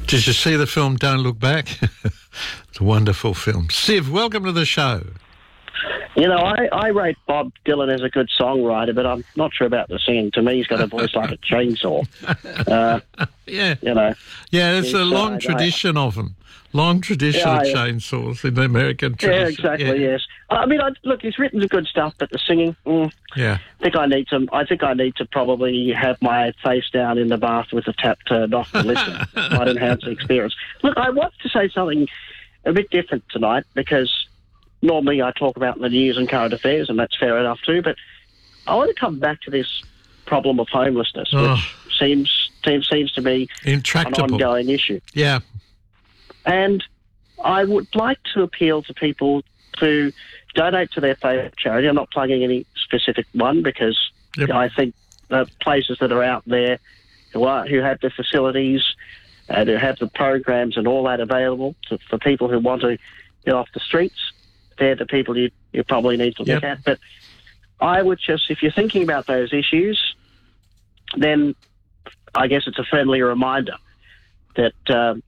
Did you see the film Don't Look Back? It's a wonderful film. Siv, welcome to the show. You know, I rate Bob Dylan as a good songwriter, but I'm not sure about the singing. To me, he's got a voice like a chainsaw. Yeah. You know. Yeah, there's a long tradition of them. Long tradition of chainsaws in the American tradition. Yeah, exactly, yes. I mean, look, he's written the good stuff, but the singing, yeah. I think I need to probably have my face down in the bath with the tap turned off and listen. Might enhance the experience. Look, I want to say something a bit different tonight, because normally I talk about the news and current affairs, and that's fair enough too, but I want to come back to this problem of homelessness, which seems to be intractable, an ongoing issue. Yeah. And I would like to appeal to people to donate to their favourite charity. I'm not plugging any specific one, because I think the places that are out there who have the facilities and who have the programs and all that available for people who want to get off the streets, they're the people you probably need to look at. But I would just, if you're thinking about those issues, then I guess it's a friendly reminder that,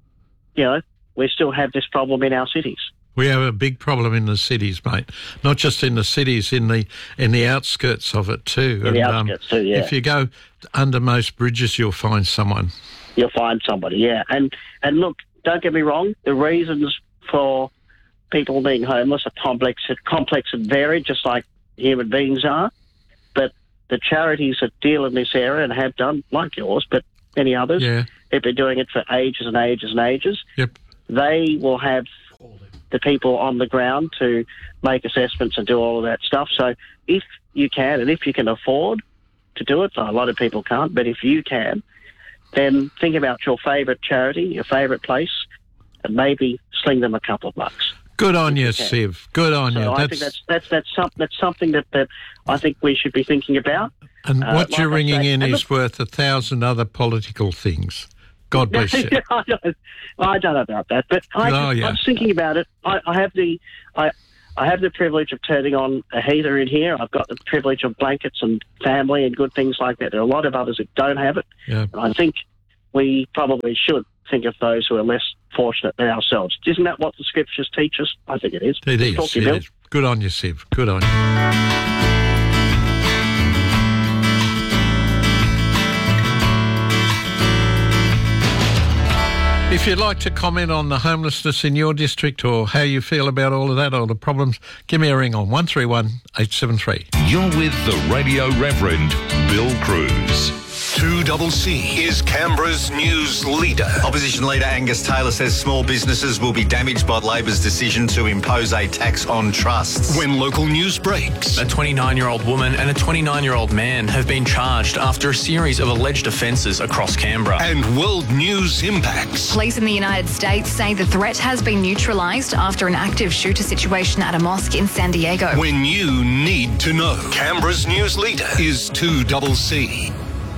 we still have this problem in our cities. We have a big problem in the cities, mate. Not just in the cities, in the outskirts of it too. In the outskirts too, yeah. If you go under most bridges, you'll find someone. You'll find somebody, yeah. And look, don't get me wrong, the reasons for people being homeless are complex and varied, just like human beings are. But the charities that deal in this area and have done, like yours, but many others, they've been doing it for ages and ages and ages. Yep. They will have the people on the ground to make assessments and do all of that stuff. So if you can, and if you can afford to do it, a lot of people can't, but if you can, then think about your favourite charity, your favourite place, and maybe sling them a couple of bucks. Good on you, Siv. Good on you. I think that's something that I think we should be thinking about. And what you're ringing in is worth 1,000 other political things. God bless you. I don't know about that, but I was thinking about it. I have the privilege of turning on a heater in here. I've got the privilege of blankets and family and good things like that. There are a lot of others that don't have it. Yeah. And I think we probably should think of those who are less fortunate than ourselves. Isn't that what the scriptures teach us? I think it is. It is. Good on you, Siv. Good on you. If you'd like to comment on the homelessness in your district, or how you feel about all of that, or the problems, give me a ring on 131 873. You're with the Radio Reverend Bill Cruz. 2CC is Canberra's news leader. Opposition leader Angus Taylor says small businesses will be damaged by Labor's decision to impose a tax on trusts. When local news breaks. A 29-year-old woman and a 29-year-old man have been charged after a series of alleged offences across Canberra. And world news impacts. Police in the United States say the threat has been neutralised after an active shooter situation at a mosque in San Diego. When you need to know. Canberra's news leader is 2CC.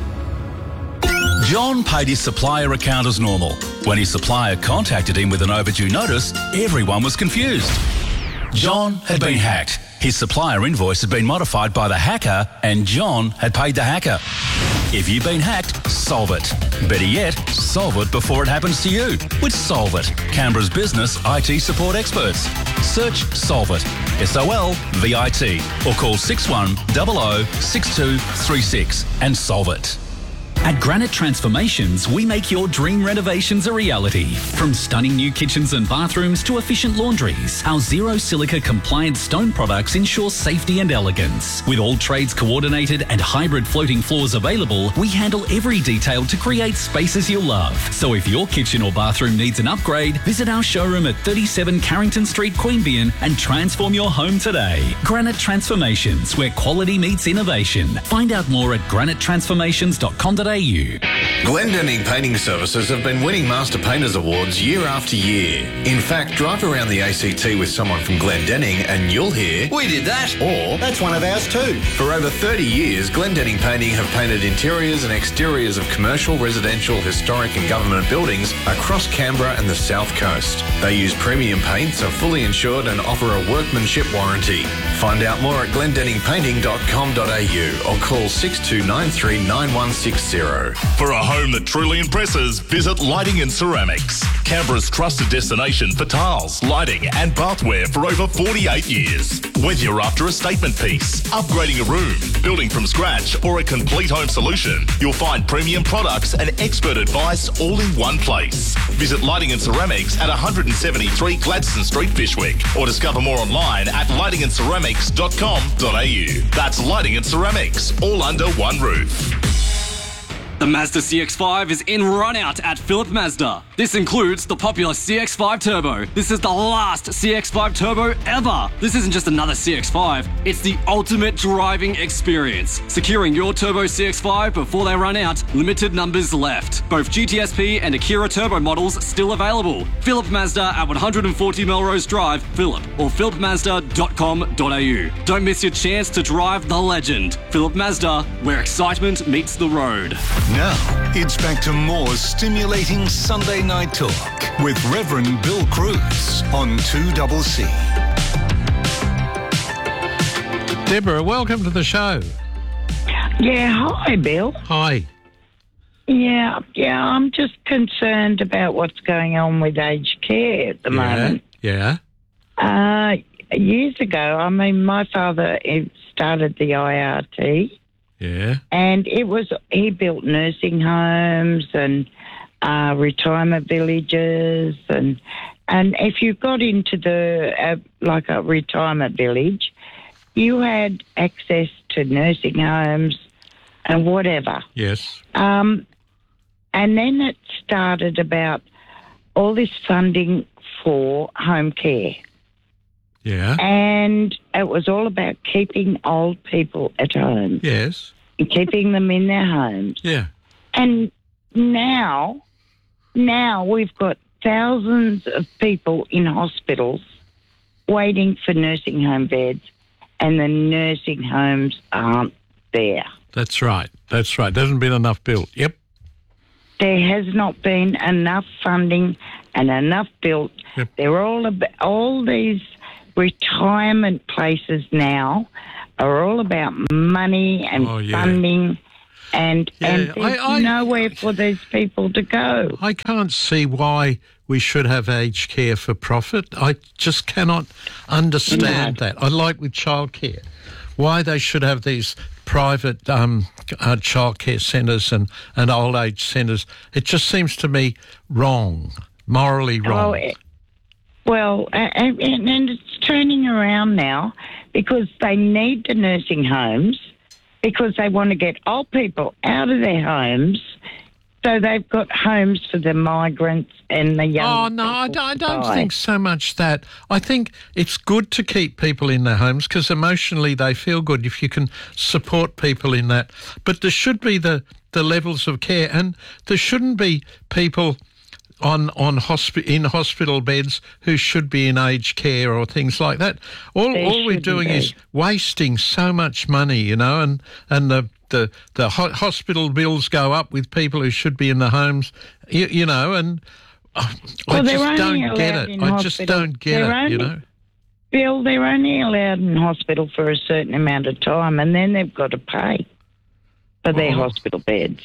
John paid his supplier account as normal. When his supplier contacted him with an overdue notice, everyone was confused. John had been hacked. His supplier invoice had been modified by the hacker, and John had paid the hacker. If you've been hacked, solve it. Better yet, solve it before it happens to you with Solve It, Canberra's business IT support experts. Search Solve It, SOLVIT, or call 6100 6236 and solve it. At Granite Transformations, we make your dream renovations a reality. From stunning new kitchens and bathrooms to efficient laundries, our zero silica compliant stone products ensure safety and elegance. With all trades coordinated and hybrid floating floors available, we handle every detail to create spaces you'll love. So if your kitchen or bathroom needs an upgrade, visit our showroom at 37 Carrington Street, Queanbeyan, and transform your home today. Granite Transformations, where quality meets innovation. Find out more at granitetransformations.com.au. Glendenning Painting Services have been winning Master Painters Awards year after year. In fact, drive around the ACT with someone from Glendenning and you'll hear, "We did that," or "That's one of ours too." For over 30 years, Glendenning Painting have painted interiors and exteriors of commercial, residential, historic and government buildings across Canberra and the South Coast. They use premium paints, are fully insured and offer a workmanship warranty. Find out more at glendenningpainting.com.au or call 6293 9160. For a home that truly impresses, visit Lighting and Ceramics. Canberra's trusted destination for tiles, lighting and bathware for over 48 years. Whether you're after a statement piece, upgrading a room, building from scratch or a complete home solution, you'll find premium products and expert advice all in one place. Visit Lighting and Ceramics at 173 Gladstone Street, Fyshwick, or discover more online at lightingandceramics.com.au. That's Lighting and Ceramics, all under one roof. The Mazda CX-5 is in run-out at Phillip Mazda. This includes the popular CX-5 Turbo. This is the last CX-5 Turbo ever. This isn't just another CX-5, it's the ultimate driving experience. Securing your Turbo CX-5 before they run out, limited numbers left. Both GTSP and Akira Turbo models still available. Phillip Mazda at 140 Melrose Drive, Phillip, or phillipmazda.com.au. Don't miss your chance to drive the legend. Phillip Mazda, where excitement meets the road. Now, it's back to more stimulating Sunday night talk with Reverend Bill Cruz on 2CC. Deborah, welcome to the show. Yeah, hi, Bill. Hi. Yeah, I'm just concerned about what's going on with aged care at the moment. Yeah. Years ago, my father started the IRT. Yeah. And he built nursing homes and retirement villages, and if you got into a retirement village, you had access to nursing homes and whatever. Yes. And then it started about all this funding for home care. Yeah. And it was all about keeping old people at home. Yes. And keeping them in their homes. Yeah. And now we've got thousands of people in hospitals waiting for nursing home beds, and the nursing homes aren't there. That's right. There hasn't been enough built. Yep. There has not been enough funding and enough built. Yep. They're all these retirement places now are all about money and funding, and there's nowhere for these people to go. I can't see why we should have aged care for profit. I just cannot understand that. I like with childcare, why they should have these private childcare centres and old age centres. It just seems to me wrong, morally wrong. Well, and it's turning around now because they need the nursing homes because they want to get old people out of their homes, so they've got homes for the migrants and the young. Oh, no, I don't think so much that. I think it's good to keep people in their homes because emotionally they feel good if you can support people in that. But there should be the levels of care, and there shouldn't be people in hospital beds who should be in aged care or things like that. All we're doing is wasting so much money, and the hospital bills go up with people who should be in the homes, and I just don't get it. I just don't get it, Bill, they're only allowed in hospital for a certain amount of time, and then they've got to pay for their hospital beds.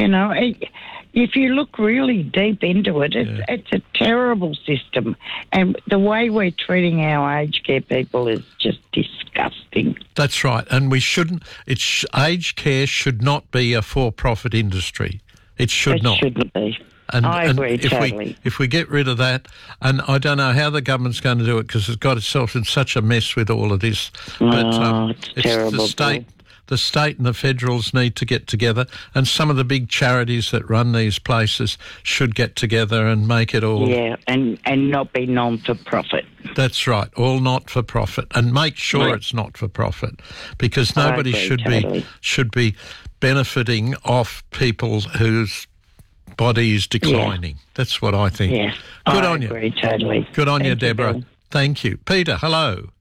If you look really deep into it, it's a terrible system. And the way we're treating our aged care people is just disgusting. That's right. And we shouldn't, aged care should not be a for-profit industry. It should not. It shouldn't be. I agree totally. If we get rid of that, and I don't know how the government's going to do it because it's got itself in such a mess with all of this. But it's terrible. The state and the federals need to get together, and some of the big charities that run these places should get together and make it all... Yeah, and not be non-for-profit. That's right, all not-for-profit, and make sure it's not-for-profit, because nobody should be benefiting off people whose body is declining. Yeah. That's what I think. Yeah, Good I on agree, you. Totally. Good on you, Deborah. Bill. Thank you. Peter, hello.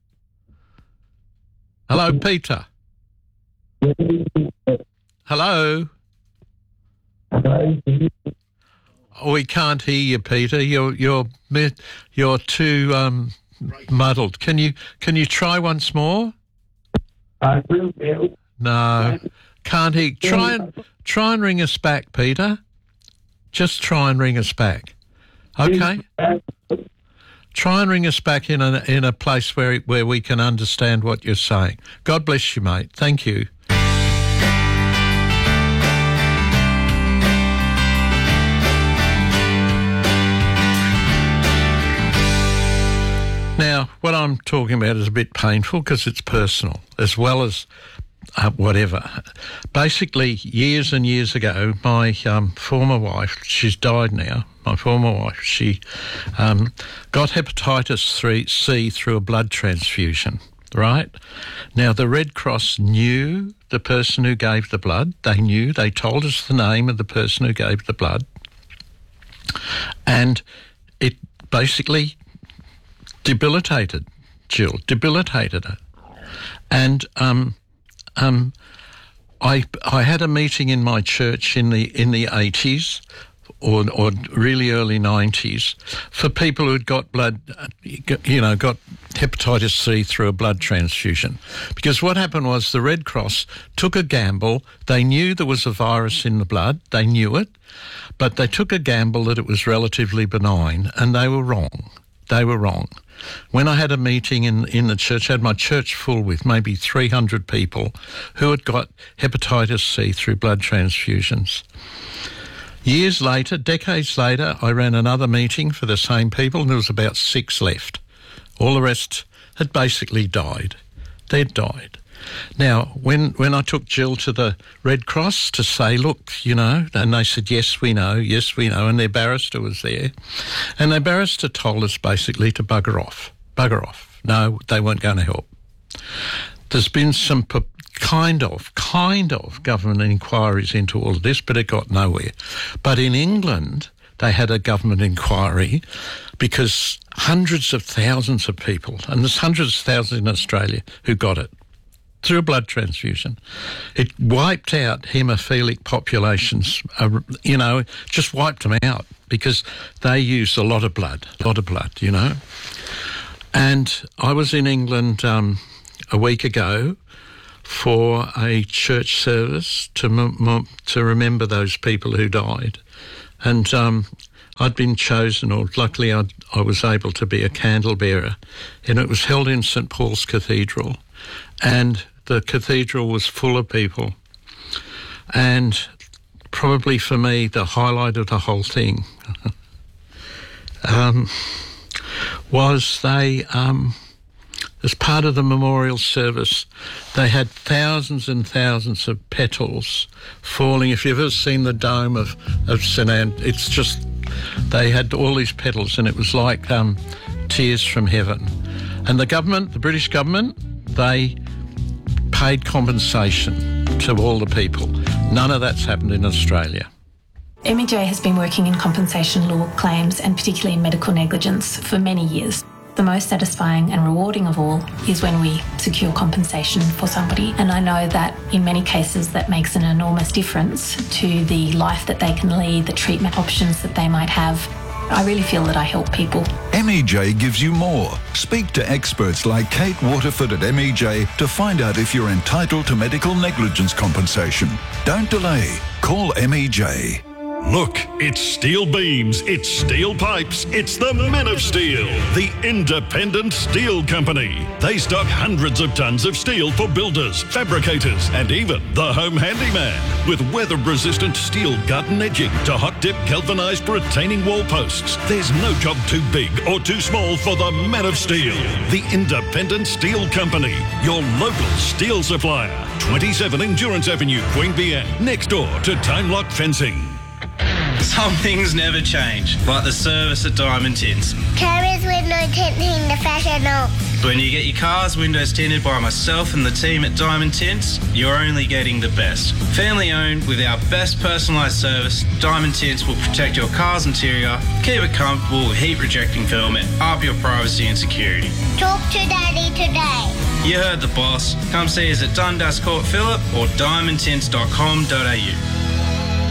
Hello, Peter. Hello? Oh, we can't hear you, Peter. You're too muddled. Can you try once more? I will, Bill. No, can't hear. Try and ring us back, Peter. just try and ring us back. Okay? Try and ring us back in a place where we can understand what you're saying. God bless you, mate. Thank you. Now, what I'm talking about is a bit painful because it's personal, as well as whatever. Basically, years and years ago, my former wife, she's died now, my former wife, she got hepatitis C through a blood transfusion, right? Now, the Red Cross knew the person who gave the blood. They told us the name of the person who gave the blood. And it basically debilitated Jill, debilitated her. And I had a meeting in my church in the 80s or really early 90s for people who'd got got hepatitis C through a blood transfusion. Because what happened was the Red Cross took a gamble. They knew there was a virus in the blood. They knew it. But they took a gamble that it was relatively benign, and they were wrong. They were wrong. When I had a meeting in the church, I had my church full with maybe 300 people who had got hepatitis C through blood transfusions. Years later, decades later, I ran another meeting for the same people, and there was about 6 left. All the rest had basically died. They'd died. Now, when I took Jill to the Red Cross to say, look, and they said, yes, we know, and their barrister was there, and their barrister told us basically to bugger off. No, they weren't going to help. There's been some kind of government inquiries into all of this, but it got nowhere. But in England, they had a government inquiry because hundreds of thousands of people, and there's hundreds of thousands in Australia who got it through a blood transfusion. It wiped out haemophilic populations, just wiped them out because they used a lot of blood. And I was in England a week ago for a church service to remember those people who died. And I'd been chosen, or luckily I was able to be a candle bearer, and it was held in St Paul's Cathedral. And the cathedral was full of people. And probably for me, the highlight of the whole thing was they, as part of the memorial service, they had thousands and thousands of petals falling. If you've ever seen the dome of St Anne, it's just, they had all these petals, and it was like tears from heaven. And the government, the British government, they paid compensation to all the people. None of that's happened in Australia. MEJ has been working in compensation law claims and particularly in medical negligence for many years. The most satisfying and rewarding of all is when we secure compensation for somebody, and I know that in many cases that makes an enormous difference to the life that they can lead, the treatment options that they might have. I really feel that I help people. MEJ gives you more. Speak to experts like Kate Waterford at MEJ to find out if you're entitled to medical negligence compensation. Don't delay. Call MEJ. Look, it's steel beams, it's steel pipes, it's the Men of Steel, the independent steel company. They stock hundreds of tons of steel for builders, fabricators, and even the home handyman. With weather-resistant steel gut and edging to hot-dip galvanised retaining wall posts, there's no job too big or too small for the Men of Steel, the independent steel company, your local steel supplier. 27 Endurance Avenue, Queanbeyan, next door to Time Lock Fencing. Some things never change, like the service at Diamond Tints. Carriers window tinting the professional. When you get your car's windows tinted by myself and the team at Diamond Tints, you're only getting the best. Family owned with our best personalised service, Diamond Tints will protect your car's interior, keep it comfortable with heat rejecting film, and up your privacy and security. Talk to Daddy today. You heard the boss. Come see us at Dundas Court Phillip or diamondtints.com.au.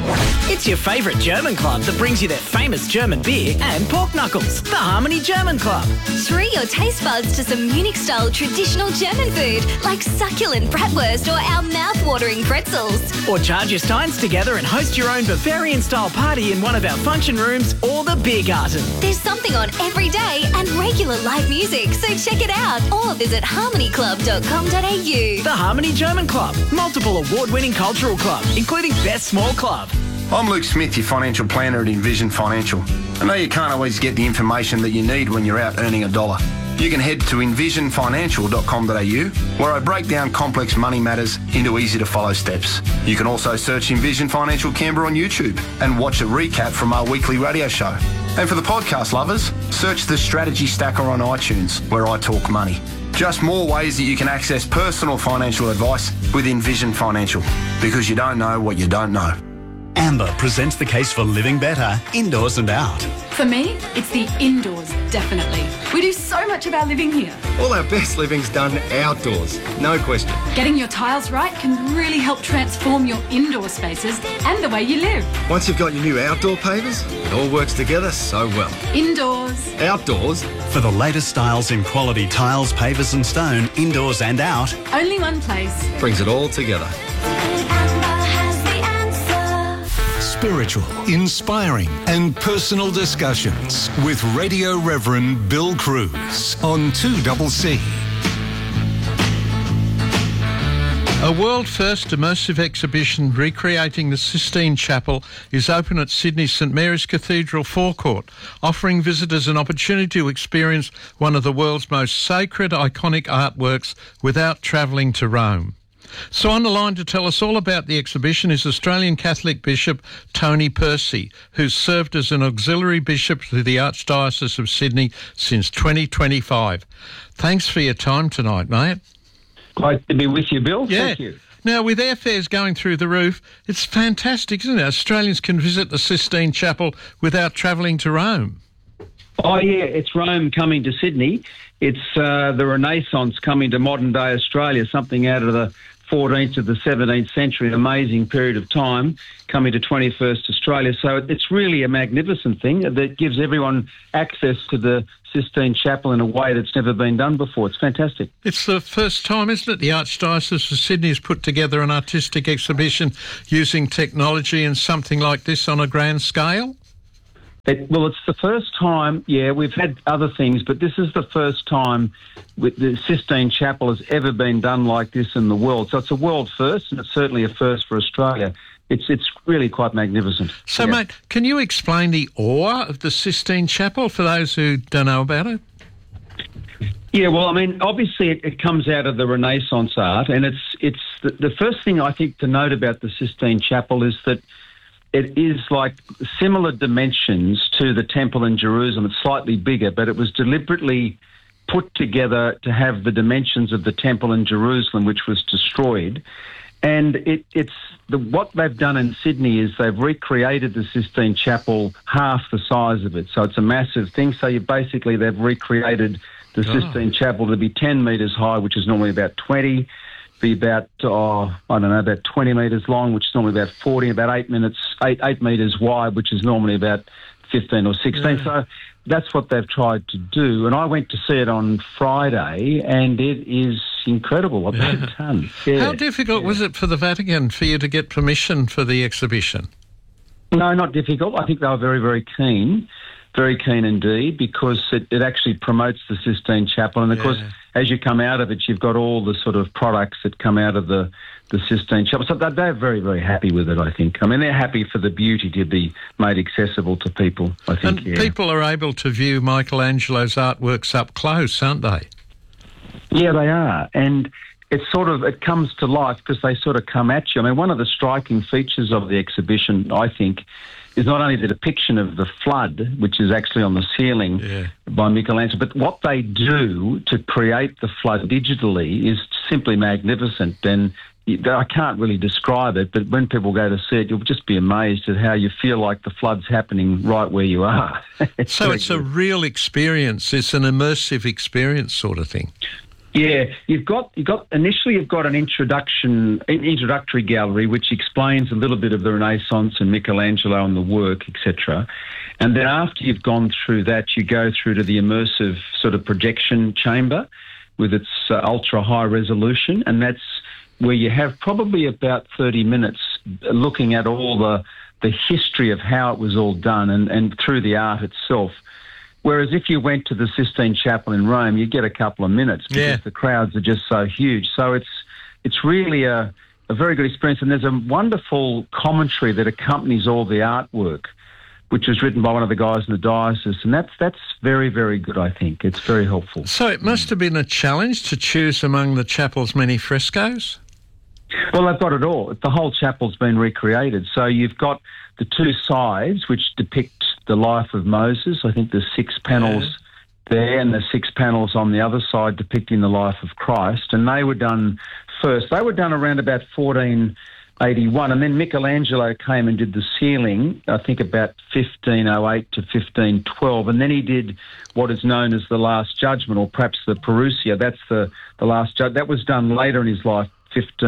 It's your favourite German club that brings you their famous German beer and pork knuckles. The Harmony German Club. Treat your taste buds to some Munich-style traditional German food like succulent bratwurst or our mouth-watering pretzels. Or charge your steins together and host your own Bavarian-style party in one of our function rooms or the Biergarten. There's something on every day and regular live music, so check it out or visit harmonyclub.com.au. The Harmony German Club. Multiple award-winning cultural club, including Best Small Club. I'm Luke Smith, your financial planner at Envision Financial. I know you can't always get the information that you need when you're out earning a dollar. You can head to envisionfinancial.com.au, where I break down complex money matters into easy-to-follow steps. You can also search Envision Financial Canberra on YouTube and watch a recap from our weekly radio show. And for the podcast lovers, search the Strategy Stacker on iTunes, where I talk money. Just more ways that you can access personal financial advice with Envision Financial, because you don't know what you don't know. Amber presents the case for living better, indoors and out. For me, it's the indoors, definitely. We do so much of our living here. All our best living's done outdoors, no question. Getting your tiles right can really help transform your indoor spaces and the way you live. Once you've got your new outdoor pavers, it all works together so well. Indoors. Outdoors. For the latest styles in quality tiles, pavers and stone, indoors and out. Only one place. Brings it all together. Spiritual, inspiring and personal discussions with Radio Reverend Bill Cruz on 2CC. A world-first immersive exhibition recreating the Sistine Chapel is open at Sydney's St Mary's Cathedral forecourt, offering visitors an opportunity to experience one of the world's most sacred, iconic artworks without travelling to Rome. So on the line to tell us all about the exhibition is Australian Catholic Bishop Tony Percy, who's served as an auxiliary bishop to the Archdiocese of Sydney since 2025. Thanks for your time tonight, mate. Great to be with you, Bill. Yeah. Thank you. Now, with airfares going through the roof, it's fantastic, isn't it? Australians can visit the Sistine Chapel without travelling to Rome. Oh, yeah, it's Rome coming to Sydney. It's the Renaissance coming to modern-day Australia, something out of the 14th to the 17th century, an amazing period of time coming to 21st Australia. So it's really a magnificent thing that gives everyone access to the Sistine Chapel in a way that's never been done before. It's fantastic. It's the first time, isn't it, the Archdiocese of Sydney has put together an artistic exhibition using technology and something like this on a grand scale? Well, it's the first time, yeah, we've had other things, but this is the first time with the Sistine Chapel has ever been done like this in the world. So it's a world first, and it's certainly a first for Australia. It's really quite magnificent. So, yeah. Mate, can you explain the awe of the Sistine Chapel for those who don't know about it? Yeah, well, I mean, obviously it comes out of the Renaissance art, and it's the first thing I think to note about the Sistine Chapel is that it is like similar dimensions to the temple in Jerusalem. It's slightly bigger, but it was deliberately put together to have the dimensions of the temple in Jerusalem, which was destroyed. And what they've done in Sydney is they've recreated the Sistine Chapel half the size of it. So it's a massive thing. So they've recreated the Sistine Chapel to be 10 metres high, which is normally about 20. Be about, about 20 metres long, which is normally about 40, about 8 metres wide, which is normally about 15 or 16. Yeah. So that's what they've tried to do. And I went to see it on Friday, and it is incredible. I've been done. Yeah. How difficult was it for the Vatican for you to get permission for the exhibition? No, not difficult. I think they were very, very keen. Very keen indeed, because it actually promotes the Sistine Chapel. And, of course, as you come out of it, you've got all the sort of products that come out of the Sistine Chapel. So they're very, very happy with it, I think. I mean, they're happy for the beauty to be made accessible to people, I think. And people are able to view Michelangelo's artworks up close, aren't they? Yeah, they are. And it comes to life because they sort of come at you. I mean, one of the striking features of the exhibition, I think, is not only the depiction of the flood, which is actually on the ceiling by Michelangelo, but what they do to create the flood digitally is simply magnificent. And I can't really describe it, but when people go to see it, you'll just be amazed at how you feel like the flood's happening right where you are. So it's a real experience. It's an immersive experience sort of thing. Yeah, you've got initially you've got an introductory gallery which explains a little bit of the Renaissance and Michelangelo and the work, etc. And then after you've gone through that, you go through to the immersive sort of projection chamber with its ultra high resolution, and that's where you have probably about 30 minutes looking at all the history of how it was all done and through the art itself. Whereas if you went to the Sistine Chapel in Rome, you'd get a couple of minutes because the crowds are just so huge. So it's really a very good experience. And there's a wonderful commentary that accompanies all the artwork, which was written by one of the guys in the diocese. And that's very, very good, I think. It's very helpful. So it must have been a challenge to choose among the chapel's many frescoes? Well, they've got it all. The whole chapel's been recreated. So you've got the two sides, which depict the life of Moses. I think there's 6 panels there, and there's 6 panels on the other side depicting the life of Christ. And they were done first. They were done around about 1481, and then Michelangelo came and did the ceiling, I think about 1508 to 1512, and then he did what is known as the Last Judgment, or perhaps the Parousia. That's the Last Judgment. That was done later in his life,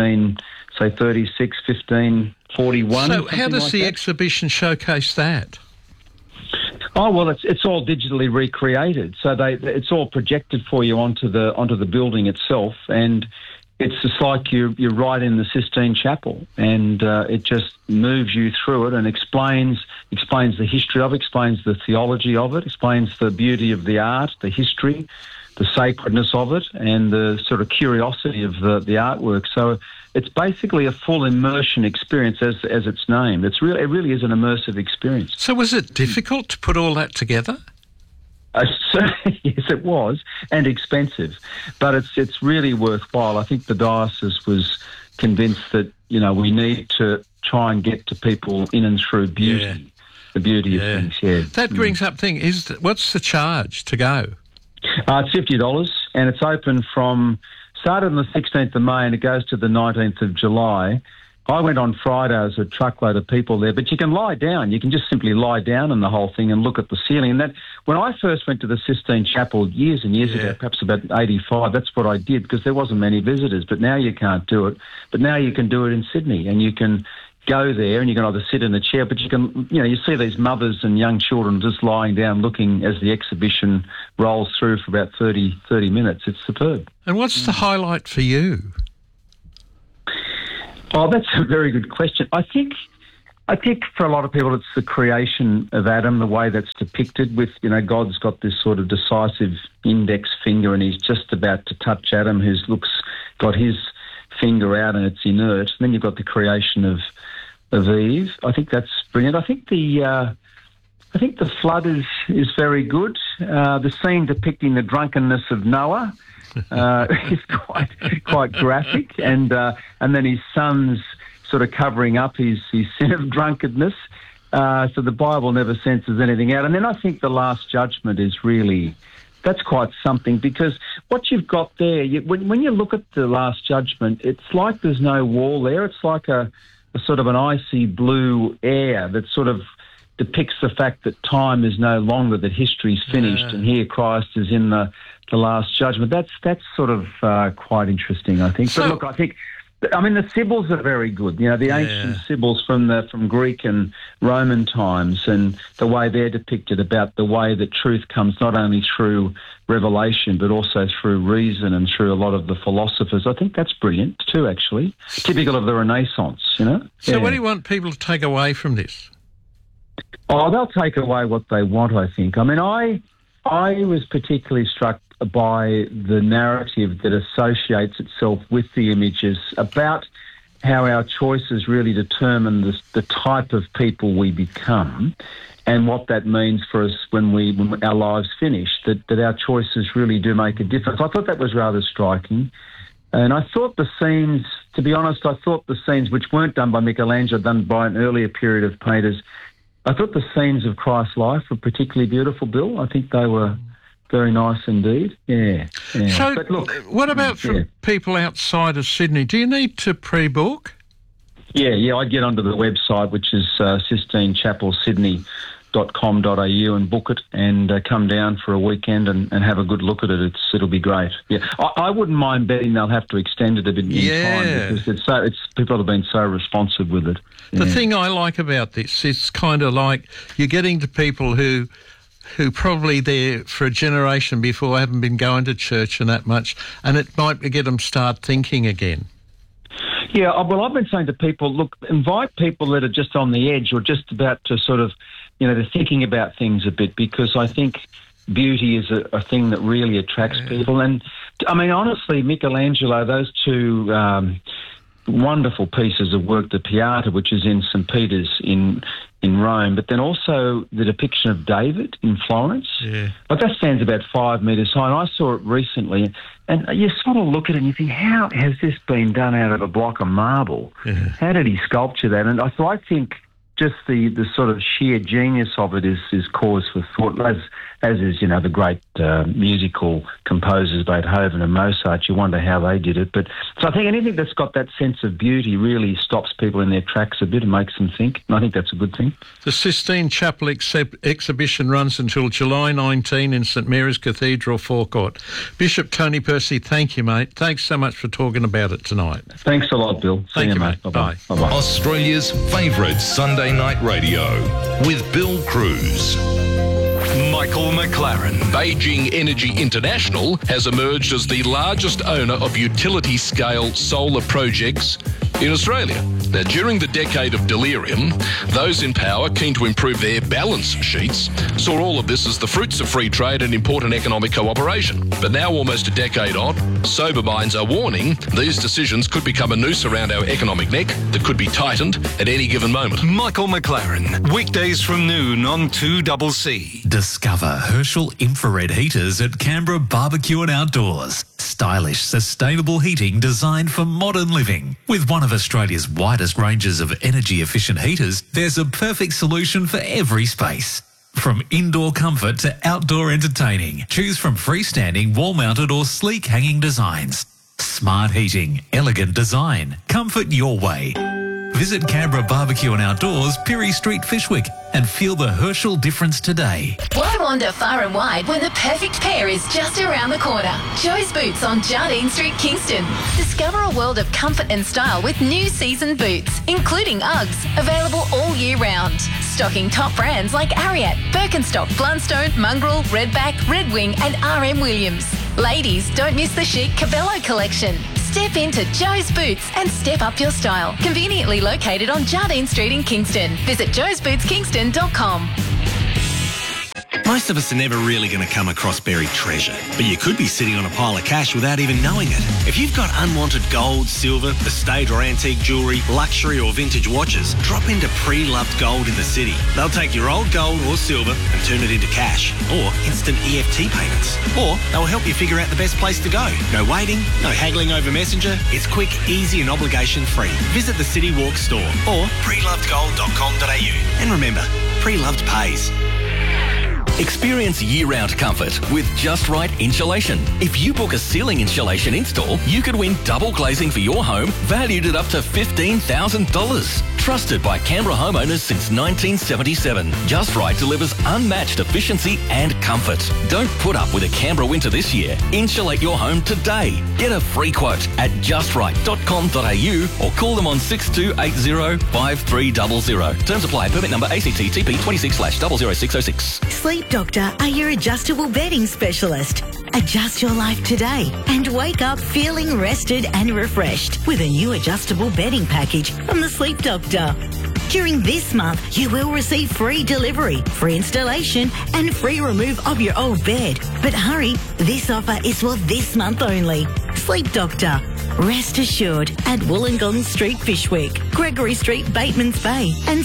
36, 1541. So how does the exhibition showcase that? Oh, well, it's all digitally recreated. So it's all projected for you onto the building itself, and it's just like you're right in the Sistine Chapel, and it just moves you through it and explains the history of it, explains the theology of it, explains the beauty of the art, the history, the sacredness of it, and the sort of curiosity of the artwork. So it's basically a full immersion experience, as it's named. It really is an immersive experience. So was it difficult to put all that together? Yes, it was, and expensive, but it's really worthwhile. I think the diocese was convinced that we need to try and get to people in and through beauty, the beauty of things. Yeah, that brings up thing is what's the charge to go? It's $50, and it's open started on the 16th of May and it goes to the 19th of July. I went on Friday. There's a truckload of people there, but you can lie down. You can just simply lie down in the whole thing and look at the ceiling. And that, when I first went to the Sistine Chapel years and years ago, perhaps about 85, that's what I did because there wasn't many visitors. But now you can't do it. But now you can do it in Sydney, and you can go there and you can either sit in a chair, but you can, you see these mothers and young children just lying down looking as the exhibition rolls through for about 30 minutes. It's superb. And what's the highlight for you? Oh, that's a very good question. I think for a lot of people it's the creation of Adam, the way that's depicted with, God's got this sort of decisive index finger and he's just about to touch Adam, who's got his finger out and it's inert. And then you've got the creation of Eve. I think that's brilliant. I think the flood is very good. The scene depicting the drunkenness of Noah is quite graphic, and then his son's sort of covering up his sin of drunkenness. So the Bible never censors anything out. And then I think the Last Judgment is that's quite something, because what you've got there, when you look at the Last Judgment, it's like there's no wall there. It's like a sort of an icy blue air that sort of depicts the fact that time is no longer, that history's finished, and here Christ is in the Last Judgment. That's sort of quite interesting, I think. But look, the Sibyls are very good. The ancient Sibyls from Greek and Roman times, and the way they're depicted, about the way that truth comes not only through revelation but also through reason and through a lot of the philosophers. I think that's brilliant too, actually. Typical of the Renaissance, So what do you want people to take away from this? Oh, they'll take away what they want, I think. I was particularly struck by the narrative that associates itself with the images about how our choices really determine the type of people we become, and what that means for us when our lives finish, that our choices really do make a difference. I thought that was rather striking. And I thought the scenes, to be honest, which weren't done by Michelangelo, done by an earlier period of painters, I thought the scenes of Christ's life were particularly beautiful, Bill. I think they were very nice indeed. Yeah. So but look, what about from people outside of Sydney? Do you need to pre-book? Yeah, I'd get onto the website, which is Sistine Chapel Sydney canberra.com.au and book it and come down for a weekend and have a good look at it. It'll be great. Yeah, I wouldn't mind betting they'll have to extend it a bit in time because people have been so responsive with it. The thing I like about this, it's kind of like you're getting to people who probably there for a generation before haven't been going to church and that much, and it might get them start thinking again. Yeah, well, I've been saying to people, look, invite people that are just on the edge or just about to sort of, they're thinking about things a bit, because I think beauty is a thing that really attracts people. And, I mean, honestly, Michelangelo, those two wonderful pieces of work, the Pieta, which is in St. Peter's in Rome, but then also the depiction of David in Florence. Yeah. But that stands about 5 metres high, and I saw it recently, and you sort of look at it and you think, how has this been done out of a block of marble? Yeah. How did he sculpture that? And so I think just the sort of sheer genius of it is cause for thought, as is, the great musical composers, Beethoven and Mozart. You wonder how they did it. But so I think anything that's got that sense of beauty really stops people in their tracks a bit and makes them think. And I think that's a good thing. The Sistine Chapel exhibition runs until July 19 in St Mary's Cathedral forecourt. Bishop Tony Percy, thank you, mate. Thanks so much for talking about it tonight. Thanks a lot, Bill. Thank you, mate. Bye-bye. Bye. Bye-bye. Australia's favourite Sunday night radio with Bill Cruz. Michael McLaren. Beijing Energy International has emerged as the largest owner of utility-scale solar projects in Australia. Now, during the decade of delirium, those in power keen to improve their balance sheets saw all of this as the fruits of free trade and important economic cooperation. But now, almost a decade on, sober minds are warning these decisions could become a noose around our economic neck that could be tightened at any given moment. Michael McLaren, weekdays from noon on 2CC. Discover Herschel infrared heaters at Canberra Barbecue and Outdoors. Stylish, sustainable heating designed for modern living. With one of Australia's widest ranges of energy-efficient heaters, there's a perfect solution for every space. From indoor comfort to outdoor entertaining, choose from freestanding, wall-mounted or sleek hanging designs. Smart heating, elegant design, comfort your way. Visit Canberra Barbecue and Outdoors, Pirie Street, Fishwick, and feel the Herschel difference today. Why wander far and wide when the perfect pair is just around the corner? Joe's Boots on Jardine Street, Kingston. Discover a world of comfort and style with new season boots, including Uggs, available all year round. Stocking top brands like Ariat, Birkenstock, Blundstone, Mongrel, Redback, Red Wing, and RM Williams. Ladies, don't miss the chic Cabello collection. Step into Joe's Boots and step up your style. Conveniently located on Jardine Street in Kingston. Visit joesbootskingston.com. Most of us are never really going to come across buried treasure, but you could be sitting on a pile of cash without even knowing it. If you've got unwanted gold, silver, estate or antique jewellery, luxury or vintage watches, drop into Pre-Loved Gold in the city. They'll take your old gold or silver and turn it into cash or instant EFT payments. Or they'll help you figure out the best place to go. No waiting, no haggling over Messenger. It's quick, easy and obligation free. Visit the City Walk store or prelovedgold.com.au. And remember, Pre-Loved pays. Experience year-round comfort with Just Right Insulation. If you book a ceiling insulation install, you could win double glazing for your home, valued at up to $15,000. Trusted by Canberra homeowners since 1977, Just Right delivers unmatched efficiency and comfort. Don't put up with a Canberra winter this year. Insulate your home today. Get a free quote at justright.com.au or call them on 6280 5300. Terms apply. Permit number ACT TP 26/00606. Sleep Doctor are your adjustable bedding specialist. Adjust your life today and wake up feeling rested and refreshed with a new adjustable bedding package from the Sleep Doctor. During this month, you will receive free delivery, free installation and free remove of your old bed. But hurry, this offer is for this month only. Sleep Doctor. Rest assured at Wollongong Street, Fishwick, Gregory Street, Batemans Bay and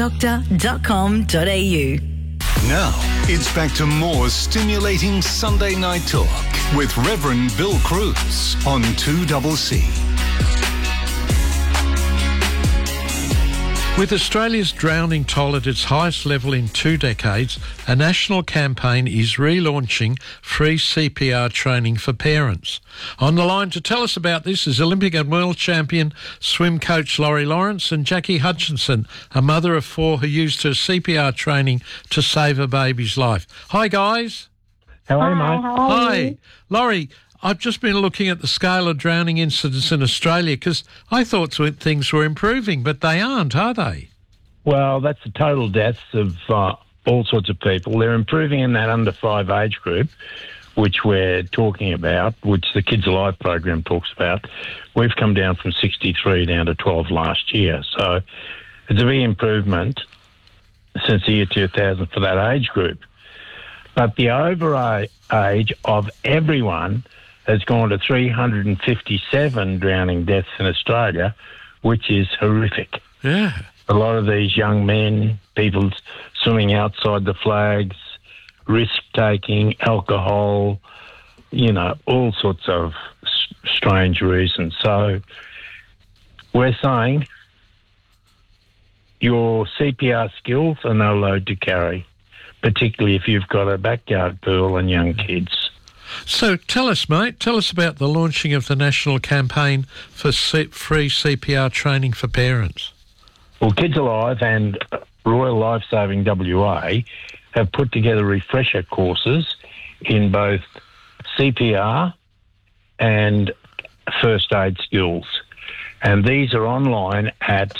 sleepdoctor.com.au. Now, it's back to more stimulating Sunday night talk with Reverend Bill Cruz on 2CC. With Australia's drowning toll at its highest level in 2 decades, a national campaign is relaunching free CPR training for parents. On the line to tell us about this is Olympic and world champion swim coach Laurie Lawrence and Jackie Hutchinson, a mother of 4 who used her CPR training to save a baby's life. Hi, guys. How are you, mate? Hi. Laurie, I've just been looking at the scale of drowning incidents in Australia because I thought things were improving, but they aren't, are they? Well, that's the total deaths of all sorts of people. They're improving in that under 5 age group, which we're talking about, which the Kids Alive program talks about. We've come down from 63 down to 12 last year. So it's a big improvement since the year 2000 for that age group. But the over age of everyone has gone to 357 drowning deaths in Australia, which is horrific. Yeah. A lot of these young men, people swimming outside the flags, risk-taking, alcohol, all sorts of strange reasons. So we're saying your CPR skills are no load to carry, particularly if you've got a backyard pool and young kids. So tell us, mate, about the launching of the national campaign for free CPR training for parents. Well, Kids Alive and Royal Lifesaving WA have put together refresher courses in both CPR and first aid skills. And these are online at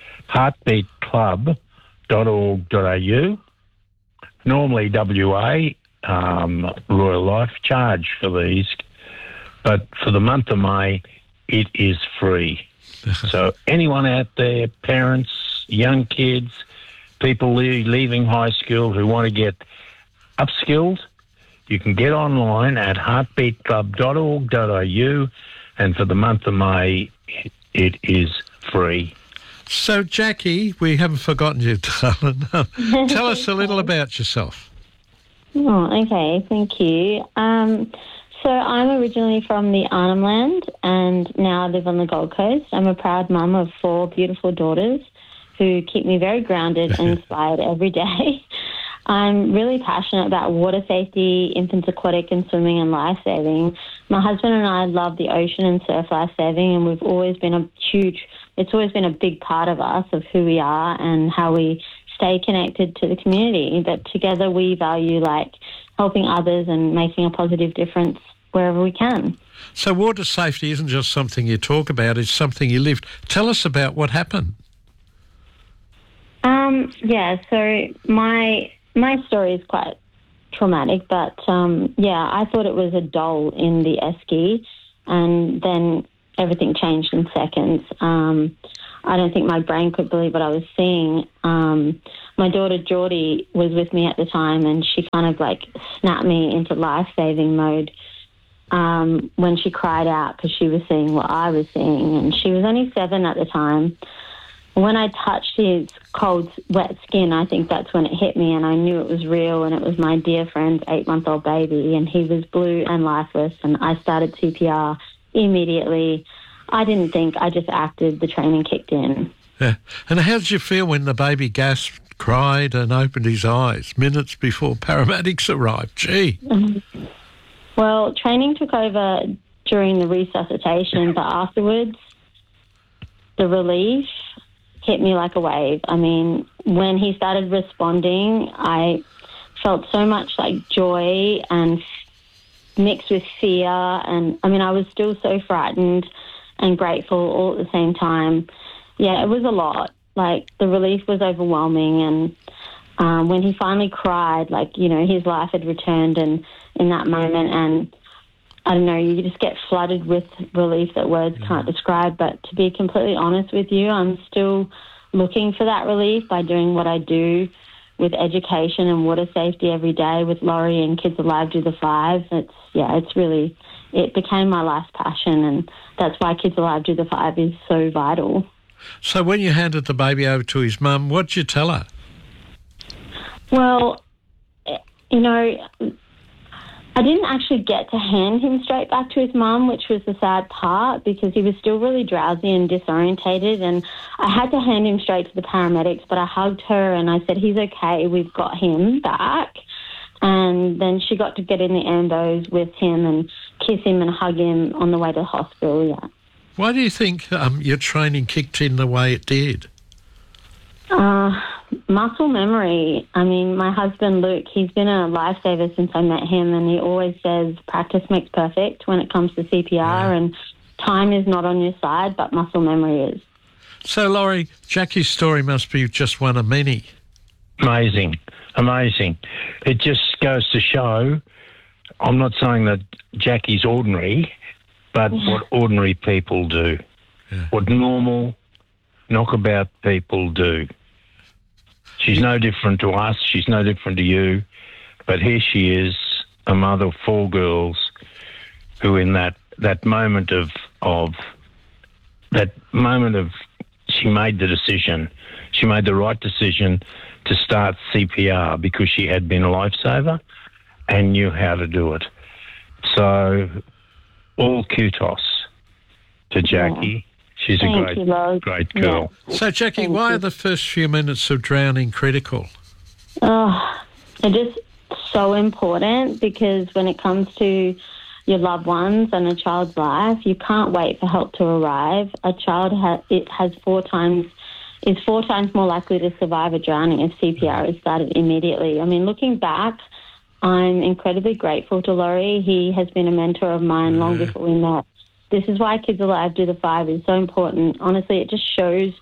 heartbeatclub.org.au. Normally WA, Royal Life charge for these, but for the month of May, it is free. So anyone out there, parents, young kids, people leaving high school who want to get upskilled, you can get online at heartbeatclub.org.au, and for the month of May, it is free. So, Jackie, we haven't forgotten you, darling. Tell us a little about yourself. Oh, okay, thank you. So I'm originally from the Arnhem Land and now I live on the Gold Coast. I'm a proud mum of 4 beautiful daughters who keep me very grounded and inspired every day. I'm really passionate about water safety, infants aquatic and swimming and life saving. My husband and I love the ocean and surf life saving, and it's always been a big part of us, of who we are and how we stay connected to the community. But together we value helping others and making a positive difference wherever we can. So water safety isn't just something you talk about, it's something you lived. Tell us about what happened. So my story is quite traumatic, but I thought it was a doll in the esky, and then everything changed in seconds. I don't think my brain could believe what I was seeing. My daughter Geordie was with me at the time, and she kind of snapped me into life-saving mode when she cried out because she was seeing what I was seeing, and she was only 7 at the time. When I touched his cold, wet skin, I think that's when it hit me, and I knew it was real, and it was my dear friend's 8-month-old baby, and he was blue and lifeless, and I started CPR immediately. I didn't think, I just acted, the training kicked in. Yeah. And how did you feel when the baby gasped, cried and opened his eyes minutes before paramedics arrived? Gee. Well, training took over during the resuscitation, but afterwards, the relief hit me like a wave. I mean, when he started responding, I felt so much joy and mixed with fear. And I was still so frightened and grateful all at the same time. Yeah, it was a lot. The relief was overwhelming. And when he finally cried, his life had returned in that moment. And I don't know, you just get flooded with relief that words can't describe. But to be completely honest with you, I'm still looking for that relief by doing what I do with education and water safety every day with Laurie and Kids Alive Do the 5. It became my last passion, and that's why Kids Alive Do the 5 is so vital. So when you handed the baby over to his mum, what did you tell her? Well, I didn't actually get to hand him straight back to his mum, which was the sad part, because he was still really drowsy and disorientated, and I had to hand him straight to the paramedics, but I hugged her and I said, he's okay, we've got him back. And then she got to get in the ambos with him and kiss him and hug him on the way to the hospital, yeah. Why do you think your training kicked in the way it did? Muscle memory. I mean, my husband, Luke, he's been a lifesaver since I met him, and he always says practice makes perfect when it comes to CPR, and time is not on your side, but muscle memory is. So, Laurie, Jackie's story must be just one of many. Amazing. It just goes to show, I'm not saying that Jackie's ordinary, but what ordinary people do, what normal, knockabout people do. She's no different to us. She's no different to you. But here she is, a mother of 4 girls, who in that moment of she made the decision. She made the right decision to start CPR because she had been a lifesaver and knew how to do it. So all kudos to Jackie. She's a great girl. Yeah. So, Jackie, why are the first few minutes of drowning critical? They're just so important, because when it comes to your loved ones and a child's life, you can't wait for help to arrive. A child is 4 times more likely to survive a drowning if CPR is started immediately. I mean, looking back, I'm incredibly grateful to Laurie. He has been a mentor of mine long before we met. This is why Kids Alive Do the 5 is so important. Honestly, it just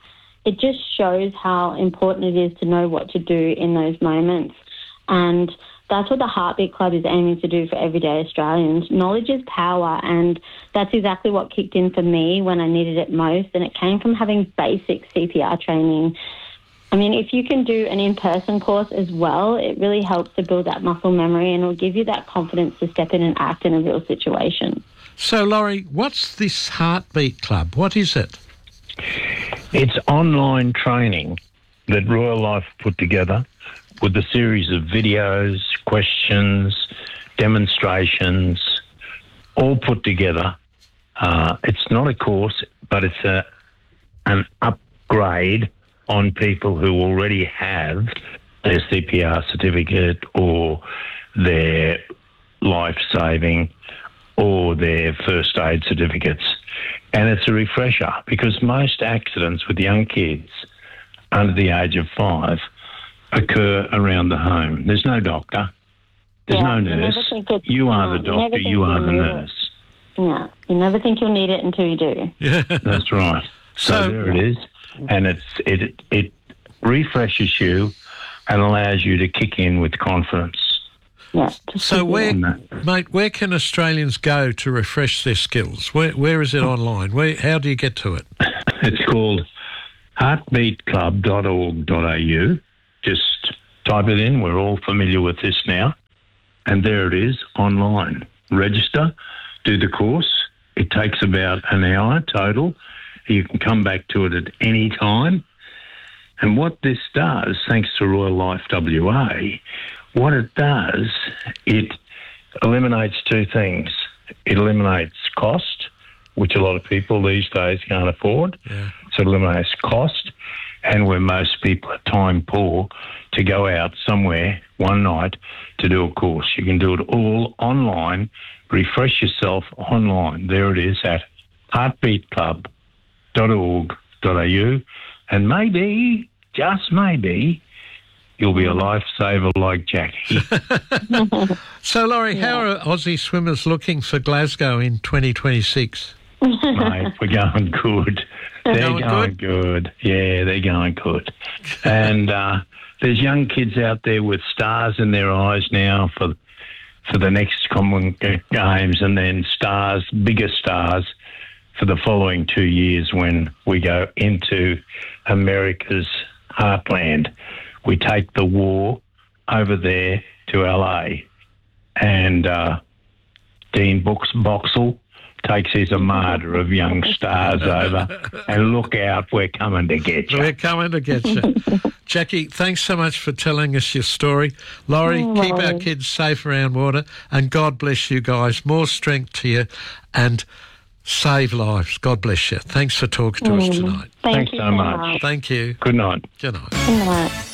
shows how important it is to know what to do in those moments. And that's what the Heartbeat Club is aiming to do for everyday Australians. Knowledge is power, and that's exactly what kicked in for me when I needed it most, and it came from having basic CPR training. I mean, if you can do an in-person course as well, it really helps to build that muscle memory, and it'll give you that confidence to step in and act in a real situation. So, Laurie, what's this Heartbeat Club? What is it? It's online training that Royal Life put together with a series of videos, questions, demonstrations, all put together. It's not a course, but it's an upgrade on people who already have their CPR certificate or their life-saving or their first aid certificates. And it's a refresher, because most accidents with young kids under the age of 5 occur around the home. There's no doctor. There's no nurse. You are the doctor. You are the nurse. Yeah, you never think you'll need it until you do. Yeah, that's right. So there it is, and it refreshes you and allows you to kick in with confidence. Yeah. So where can Australians go to refresh their skills? Where is it online? How do you get to it? It's called heartbeatclub.org.au. Just type it in. We're all familiar with this now. And there it is, online. Register, do the course. It takes about an hour total. You can come back to it at any time. And what this does, thanks to Royal Life WA, what it does, it eliminates 2 things. It eliminates cost, which a lot of people these days can't afford. Yeah. So it eliminates cost, and where most people are time poor to go out somewhere one night to do a course. You can do it all online, refresh yourself online. There it is at heartbeatclub.org.au, and maybe, just maybe, you'll be a lifesaver like Jackie. So, Laurie, how are Aussie swimmers looking for Glasgow in 2026? Mate, we're going good. They're going good. Yeah, they're going good. And there's young kids out there with stars in their eyes now for the next Commonwealth Games, and then stars, bigger stars, for the following 2 years when we go into America's heartland. We take the war over there to LA, and Dean Boxall takes his armada of young stars over, and look out, we're coming to get you. We're coming to get you. Jackie, thanks so much for telling us your story. Laurie, keep our kids safe around water, and God bless you guys. More strength to you, and save lives. God bless you. Thanks for talking to us tonight. Thanks so much. Thank you. Good night. Good night. Good night.